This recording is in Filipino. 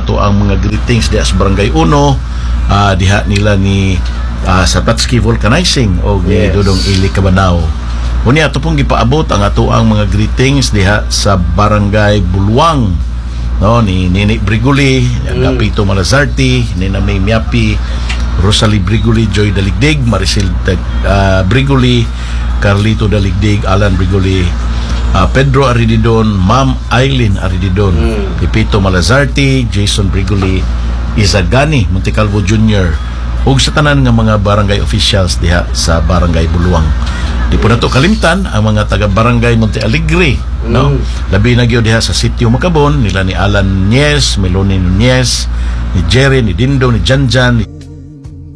ato ang mga greetings diha sa Barangay 1, diha nila ni Satatsky Vulcanizing o ni Dudong Ili Cabanao. Unya ato pong gipaabot ang ato ang mga greetings diha sa Barangay Bulwang, no, ni Nini Briguli, Agapito Malazarte, ni May Miapi, Rosalie Briguli, Joy Daligdig, Maricel Briguli, Carlito Daligdig, Alan Briguli, Pedro Arididon, Ma'am Aileen Arididon, Pipito Malazarte, Jason Briguli, Izagani Monticalvo Jr., ug sa tanan nga mga barangay officials diha sa Barangay Bulwang. Di po nato kalimtan ang mga taga Barangay Monte Alegre, no? Labi na gyud diha sa Sitio Macabon, nila ni Alan Nunez, Meloni Nunez, ni Jerry, ni Dindo, ni Janjan, ni